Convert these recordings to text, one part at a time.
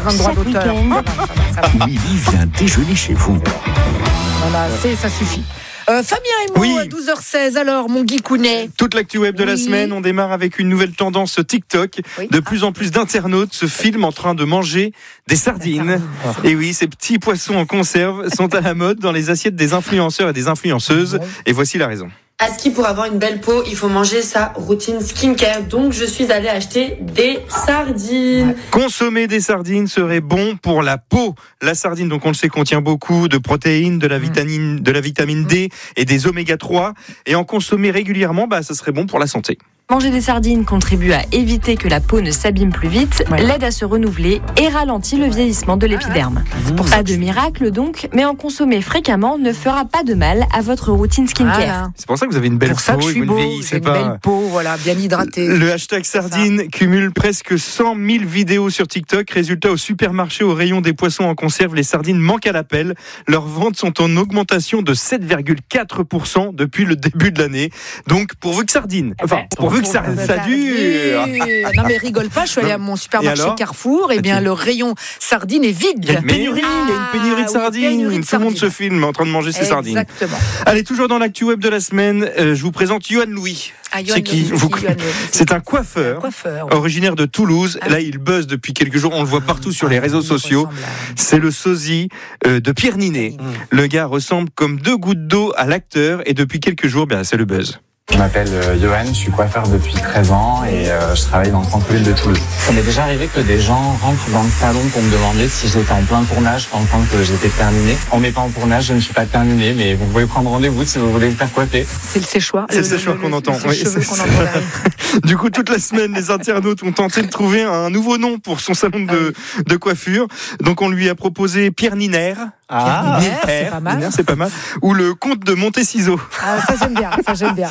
un droit d'auteur. Ça va. Willy vient déjeuner chez vous. Voilà, ça suffit. Fabien Emo, Oui. à 12h16. Alors, mon Guicounet. Toute l'actu web de la semaine, on démarre avec une nouvelle tendance TikTok. Oui. De plus en plus d'internautes se filment en train de manger des sardines. Et oui, ces petits poissons en conserve sont à la mode dans les assiettes des influenceurs et des influenceuses. Et voici la raison. À ski, pour avoir une belle peau, il faut manger sa routine skincare. Donc, je suis allée acheter des sardines. Consommer des sardines serait bon pour la peau. La sardine, donc on le sait, contient beaucoup de protéines, de la vitamine D et des oméga 3. Et en consommer régulièrement, ça serait bon pour la santé. Manger des sardines contribue à éviter que la peau ne s'abîme plus vite, l'aide à se renouveler et ralentit le vieillissement de l'épiderme. Pas de miracle donc, mais en consommer fréquemment ne fera pas de mal à votre routine skincare. Voilà. C'est pour ça que vous avez une belle Pour ça peau que je et suis vous beau, ne j'ai vieillissez une pas. belle peau, voilà, bien hydratée. Le hashtag sardine cumule presque 100 000 vidéos sur TikTok. Résultat, au supermarché, au rayon des poissons en conserve, les sardines manquent à l'appel. Leurs ventes sont en augmentation de 7,4% depuis le début de l'année. Donc, pourvu que sardine. Enfin, pourvu que ça dure. Non mais rigole pas, je suis allée à mon supermarché Carrefour, et bien le rayon sardines est vide. Il y a une pénurie, de sardines. Tout le monde se filme en train de manger ses sardines. Exactement. Allez, toujours dans l'actu web de la semaine, je vous présente Yohan Louis. C'est qui ? C'est un coiffeur, originaire de Toulouse. Là, il buzz depuis quelques jours. On le voit partout sur les réseaux sociaux. C'est le sosie de Pierre Ninet. Le gars ressemble comme deux gouttes d'eau à l'acteur. Et depuis quelques jours, c'est le buzz. Je m'appelle Johan, je suis coiffeur depuis 13 ans et je travaille dans le centre-ville de Toulouse. Ça m'est déjà arrivé que des gens rentrent dans le salon pour me demander si j'étais en plein tournage, pensant que j'étais terminé. On n'est pas en tournage, je ne suis pas terminé, mais vous pouvez prendre rendez-vous si vous voulez me faire coiffer. C'est le séchoir. C'est le séchoir qu'on entend. C'est le cheveu qu'on entend derrière. Du coup, toute la semaine, les internautes ont tenté de trouver un nouveau nom pour son salon de coiffure. Donc, on lui a proposé Pierre Niner. C'est pas mal. Niner, c'est pas mal. Ou le comte de Monteciseau. Ah, ça j'aime bien.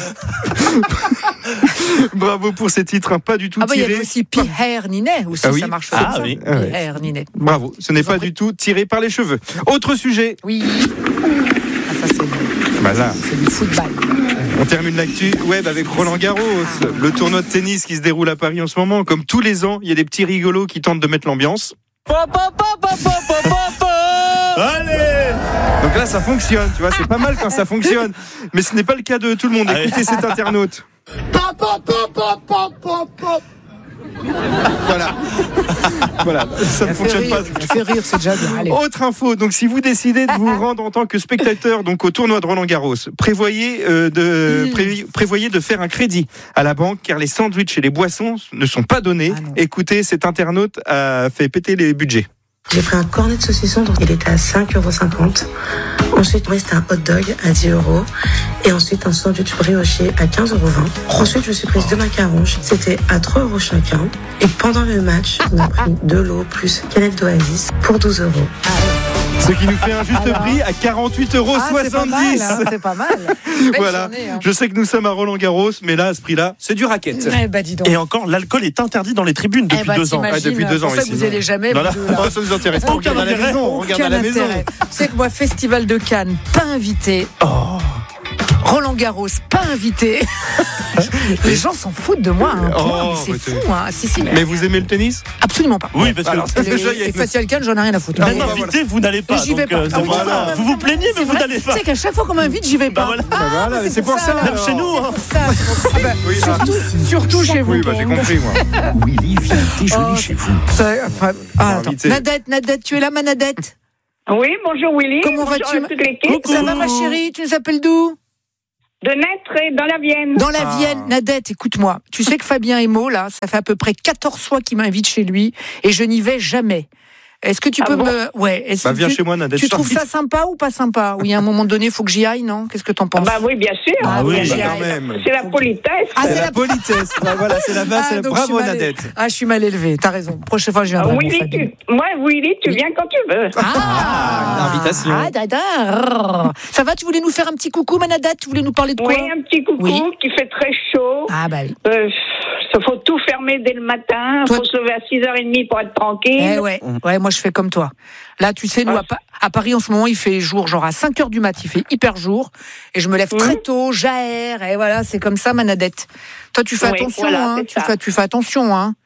Bravo pour ces titres, pas du tout il y tirés. avait aussi Pierre Ninet aussi, ça marche comme ça. Oui. Pierre Ninet. Bravo, ce n'est pas du tout tiré par les cheveux. Autre sujet. Oui. Ça c'est du football. On termine l'actu web avec Roland Garros, le tournoi de tennis qui se déroule à Paris en ce moment. Comme tous les ans, il y a des petits rigolos qui tentent de mettre l'ambiance. Allez! Donc là, ça fonctionne, tu vois, c'est pas mal quand ça fonctionne. Mais ce n'est pas le cas de tout le monde. Écoutez cet internaute. Voilà, ça ne fonctionne pas. Ça fait rire, c'est déjà bien. Allez. Autre info, donc si vous décidez de vous rendre en tant que spectateur donc au tournoi de Roland Garros, prévoyez de faire un crédit à la banque car les sandwichs et les boissons ne sont pas donnés. Écoutez, cet internaute a fait péter les budgets. J'ai pris un cornet de saucisson, donc il était à 5,50 €. Ensuite, c'était un hot dog à 10 €. Et ensuite, un sandwich brioché à 15,20 €. Ensuite, je me suis prise 2 macarons. C'était à 3 € chacun. Et pendant le match, on a pris de l'eau plus canette d'Oasis pour 12 €. Ce qui nous fait un juste prix à 48,70 €. C'est pas mal. Voilà. Journée, Je sais que nous sommes à Roland Garros, mais là, à ce prix-là, c'est du racket. Dis donc. Et encore, l'alcool est interdit dans les tribunes depuis 2 ans. Depuis 2 ans, c'est pour ça que vous n'y allez jamais. Ça nous intéresse pas. On regarde à la maison. On regarde à la maison. Tu sais que moi, Festival de Cannes, pas invité. Roland Garros, pas invité. Les gens s'en foutent de moi. Mais c'est fou. Si, mais vous aimez le tennis ? Absolument pas. Oui, parce que les Festival Cannes, j'en ai rien à foutre. même invité, vous n'allez pas. J'y vais pas. Vous vous plaignez, mais vous n'allez pas. Tu sais qu'à chaque fois qu'on m'invite, j'y vais pas. C'est pour ça. Même chez nous. Surtout chez vous. Oui, j'ai compris, moi. Willy vient déjeuner chez vous. Attends. Nadette, tu es là, ma Nadette ? Oui, bonjour Willy. Comment bonjour vas-tu? À toute l'équipe. Ça va, ma chérie? Tu nous appelles d'où? De Naître dans la Vienne. Dans la Vienne. Nadette, écoute-moi. Tu sais que Fabien Emo, là, ça fait à peu près 14 fois qu'il m'invite chez lui et je n'y vais jamais. Est-ce que tu peux me... Ouais. Viens chez moi, Nadette. Tu trouves ça sympa ou pas sympa? Oui, à un moment donné, il faut que j'y aille, non? Qu'est-ce que t'en penses? Oui, bien sûr. Quand même. C'est la politesse. C'est la politesse. Voilà, c'est la base. Bravo, Nadette. Je suis mal élevée. T'as raison. Prochaine fois, je viendrai. Willy, tu viens quand tu veux. Une invitation. D'accord. Ça va? Tu voulais nous faire un petit coucou, ma Nadette? Tu voulais nous parler de quoi? Oui, un petit coucou qui fait très chaud. Oui. Il faut tout fermer dès le matin. Il faut se lever à 6h30 pour être tranquille. Ouais, moi je fais comme toi. Là, tu sais, nous à Paris en ce moment, il fait jour, genre à 5h du mat, il fait hyper jour. Et je me lève très tôt, j'aère. Et voilà, c'est comme ça, ma Nadette. Toi, tu fais attention, voilà, hein. Tu fais attention, hein.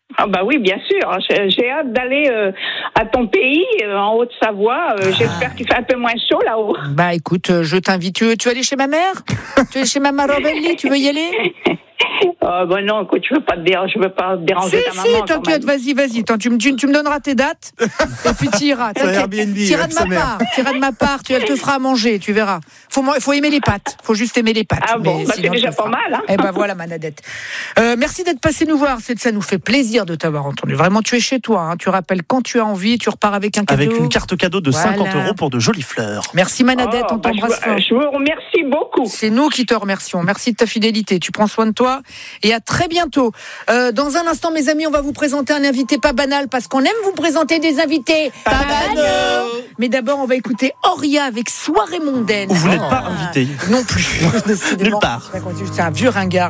Ah bah oui, bien sûr. J'ai hâte d'aller à ton pays, en Haute-Savoie. J'espère qu'il fait un peu moins chaud là-haut. Bah écoute, je t'invite. Tu veux aller chez ma mère? Tu veux aller chez Maman Robelli? Tu veux y aller? Bah non, écoute, je veux pas te déranger ta maman. Si, t'inquiète, vas-y. Attends, tu me donneras tes dates et puis tu iras. T'iras de ma part. Elle te fera à manger, tu verras. Faut aimer les pâtes. Faut juste aimer les pâtes. Ah bon, c'est déjà pas mal. Hein. Eh ben voilà, Manadette. Merci d'être passé nous voir. Ça nous fait plaisir de t'avoir entendu. Vraiment, tu es chez toi. Hein. Tu rappelles quand tu as envie. Tu repars avec un cadeau. Avec une carte cadeau de 50 € pour de jolies fleurs. Merci Manadette, on t'embrasse fort. Je vous remercie beaucoup. C'est nous qui te remercions. Merci de ta fidélité. Tu prends soin de toi et à très bientôt. Dans un instant, mes amis, on va vous présenter un invité pas banal parce qu'on aime vous présenter des invités pas banals. Mais d'abord, on va écouter Auria avec Soirée mondaine. Vous n'êtes pas invité. Non plus. Nulle part. C'est un vieux ringard.